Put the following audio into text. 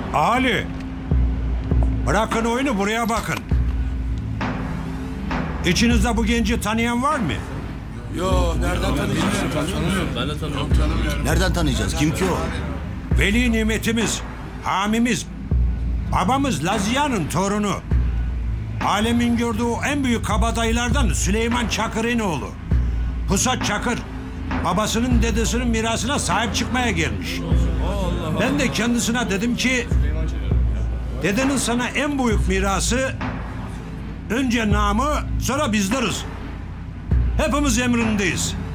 Ali! Bırakın oyunu, buraya bakın. İçinizde bu genci tanıyan var mı? Yo, nereden tanıyacağız? Ben de tanımıyorum. Nereden tanıyacağız? Kim ki o? Veli nimetimiz, hamimiz, babamız Laziya'nın torunu. Alemin gördüğü en büyük kabadayılardan Süleyman Çakır'ın oğlu. Pusat Çakır, babasının dedesinin mirasına sahip çıkmaya gelmiş. Ben de kendisine dedim ki, dedenin sana en büyük mirası, önce namı, sonra bizleriz. Hepimiz emrindeyiz.